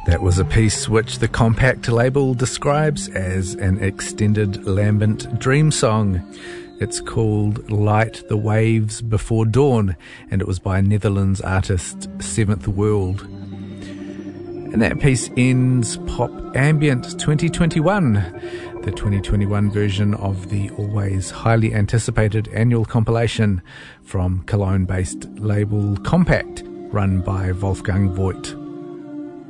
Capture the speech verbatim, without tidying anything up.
That was a piece which the Compact label describes as an extended lambent dream song. It's called Light the Waves Before Dawn, and it was by Netherlands artist Seventh World. And that piece ends Pop Ambient twenty twenty-one, the twenty twenty-one version of the always highly anticipated annual compilation from Cologne-based label Compact, run by Wolfgang Voigt.